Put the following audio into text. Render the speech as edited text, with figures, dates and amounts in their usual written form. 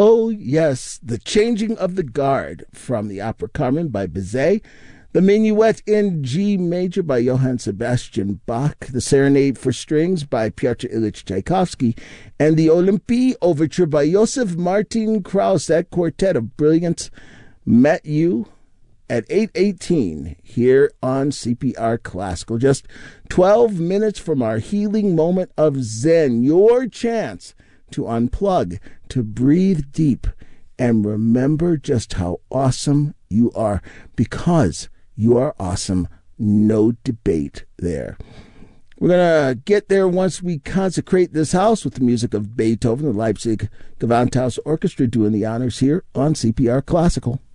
Oh, yes, The Changing of the Guard from the opera Carmen by Bizet, the Minuet in G major by Johann Sebastian Bach, the Serenade for Strings by Pyotr Ilyich Tchaikovsky, and the Olympie Overture by Joseph Martin Krauss. That quartet of brilliance met you at 8:18 here on CPR Classical. Just 12 minutes from our healing moment of Zen. Your chance to unplug, to breathe deep, and remember just how awesome you are, because you are awesome. No debate there. We're going to get there once we consecrate this house with the music of Beethoven, the Leipzig Gewandhaus Orchestra doing the honors here on CPR Classical.